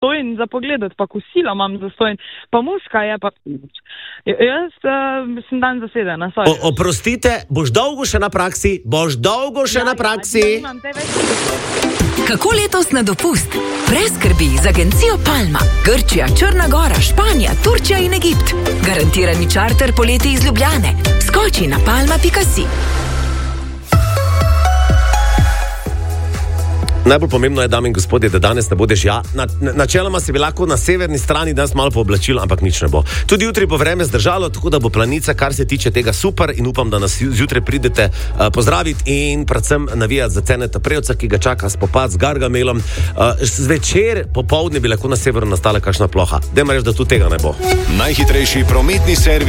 zastojn za pogledati, pa kosilo imam zastojn, pa muska je, pa jaz sem dan zasedena. Oprostite, boš dolgo še na praksi? Kako letos na dopust? Brez skrbi z agencijo Palma. Grčija, Črna Gora, Španija, Turčija in Egipt. Garantirani čarter poleti iz Ljubljane. Skoči na palma.si. Najbolj pomembno je, dame in gospodje, da danes ne bo dežja. Načeloma se bi lahko na severni strani danes malo pooblačilo, ampak nič ne bo. Tudi jutri bo vreme zdržalo, tako da bo planica, kar se tiče tega, super, in upam, da nas zjutraj pridete pozdraviti in predvsem navijati za Ceneta Prevca, ki ga čaka spopad z Gargamelom. Zvečer, popoldne bi lahko na severu nastala kakšna ploha. Dajmo reči, da tu tega ne bo. Najhitrejši prometni servis